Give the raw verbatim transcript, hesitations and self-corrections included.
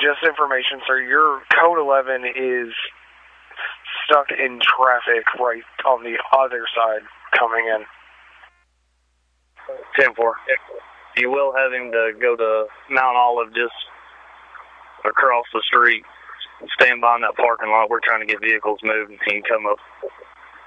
just information, sir, your code eleven is stuck in traffic right on the other side coming in. ten four. You will have him to go to Mount Olive just across the street. Stand by in that parking lot. We're trying to get vehicles moved, and he can come up